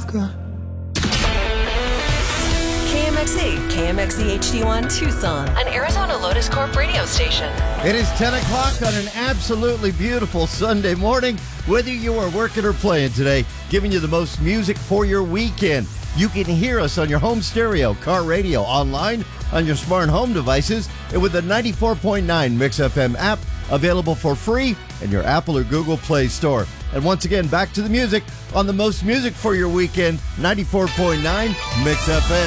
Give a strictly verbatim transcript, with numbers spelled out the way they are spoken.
Alaska. K M X E, K M X E H D one Tucson, an Arizona Lotus Corp radio station. It is ten o'clock on an absolutely beautiful Sunday morning. Whether you are working or playing today, giving you the most music for your weekend. You can hear us on your home stereo, car radio, online, on your smart home devices, and with the ninety-four point nine Mix F M app available for free in your Apple or Google Play Store. And once again, back to the music on the most music for your weekend, ninety-four point nine Mix F M.